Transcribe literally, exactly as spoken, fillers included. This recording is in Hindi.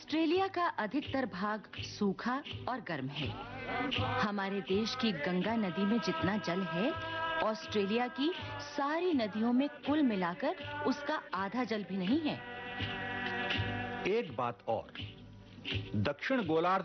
ऑस्ट्रेलिया का अधिकतर भाग सूखा और गर्म है। हमारे देश की गंगा नदी में जितना जल है, ऑस्ट्रेलिया की सारी नदियों में कुल मिलाकर उसका आधा जल भी नहीं है। एक बात और, दक्षिण गोलार्ध